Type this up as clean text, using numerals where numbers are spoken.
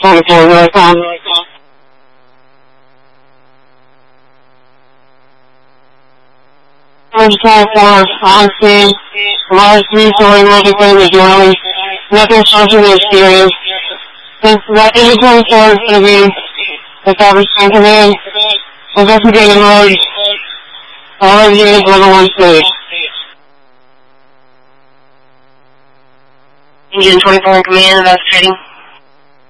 24 Northbound. Bridge 24, on scene. Large three-story multi-family dwelling. Nothing shocking or serious. Since that is 24 is going to be the coverage command. Investigating mode. All units level 1 stage. Engine 24 in command, investigating.